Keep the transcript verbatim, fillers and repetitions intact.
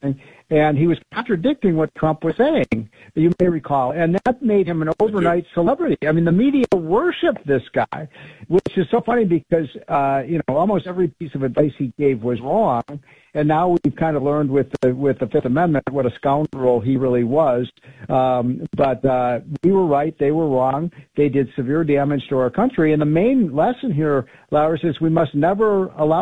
and he was contradicting what Trump was saying, you may recall, and that made him an overnight celebrity. I mean, the media worshipped this guy, which is so funny because, uh, you know, almost every piece of advice he gave was wrong, and now we've kind of learned with the, with the Fifth Amendment what a scoundrel he really was. Um, but uh, we were right, they were wrong. They did severe damage to our country, and the main lesson here, Lowers, is we must never allow